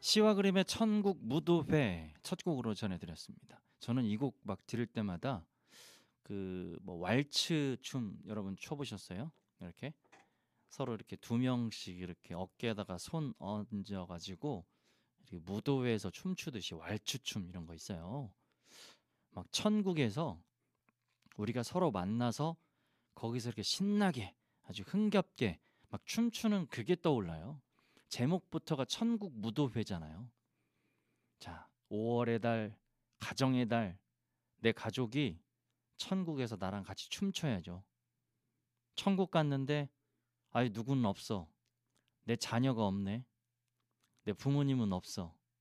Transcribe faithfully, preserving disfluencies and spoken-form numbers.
시와 그림의 천국 무도회 첫 곡으로 전해드렸습니다. 저는 이 곡 막 들을 때마다 그 뭐 왈츠 춤 여러분 춰보셨어요? 이렇게 서로 이렇게 두 명씩 이렇게 어깨에다가 손 얹어 가지고 이렇게 무도회에서 춤추듯이 왈츠 춤 이런 거 있어요. 막 천국에서 우리가 서로 만나서 거기서 이렇게 신나게 아주 흥겹게 막 춤추는 그게 떠올라요. 제목부터가 천국 무도회잖아요. 자, 오월의 달, 가정의 달, 내 가족이 천국에서 나랑 같이 춤춰야죠. 천국 갔는데 아이 누구는 없어. 내 자녀가 없네. 내 부모님은 없어.